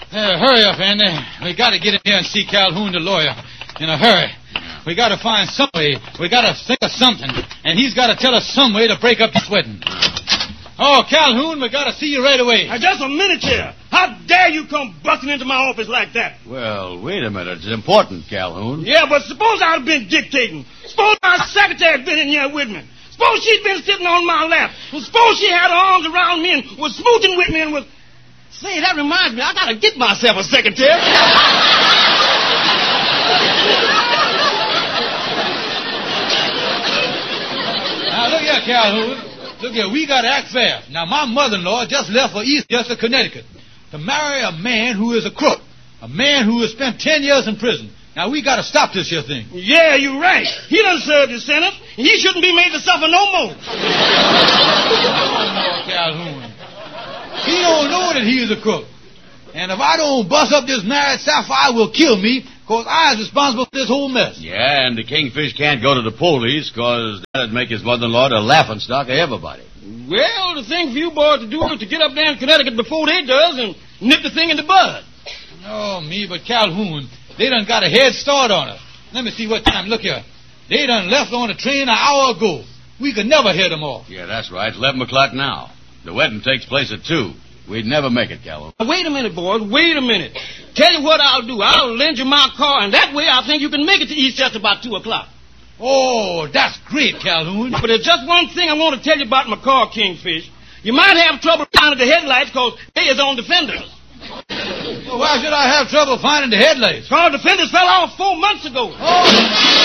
Hurry up, Andy. We got to get in here and see Calhoun, the lawyer, in a hurry. We got to find some way. We got to think of something, and he's got to tell us some way to break up this wedding. Oh, Calhoun, we got to see you right away. Now, just a minute here. How dare you come busting into my office like that? Well, wait a minute. It's important, Calhoun. Yeah, but suppose I'd have been dictating. Suppose my secretary had been in here with me. Suppose she'd been sitting on my lap. And suppose she had her arms around me and was smooching with me and was... Say, that reminds me, I got to get myself a secretary. Now, look here, Calhoun. Look here, we got to act fair. Now, my mother-in-law just left for Eastchester, Connecticut, to marry a man who is a crook, a man who has spent 10 years in prison. Now, we got to stop this here thing. Yeah, you're right. He done served his sentence, and he shouldn't be made to suffer no more. No, Calhoun. He don't know that he is a crook. And if I don't bust up this marriage, Sapphire will kill me, because I is responsible for this whole mess. Yeah, and the Kingfish can't go to the police, because that'd make his mother-in-law the laughingstock of everybody. Well, the thing for you boys to do is to get up there in Connecticut before they does and nip the thing in the bud. Oh, me, but Calhoun, they done got a head start on us. Let me see what time. Look here. They done left on the train an hour ago. We could never head them off. Yeah, that's right. It's 11 o'clock now. The wedding takes place at 2. We'd never make it, Calhoun. Wait a minute, boys. Wait a minute. Tell you what I'll do. I'll lend you my car, and that way I think you can make it to Eastchester about 2 o'clock. Oh, that's great, Calhoun. But there's just one thing I want to tell you about my car, Kingfish. You might have trouble finding the headlights because they is on the fenders. Well, why should I have trouble finding the headlights? Because the fenders fell off 4 months ago. Oh.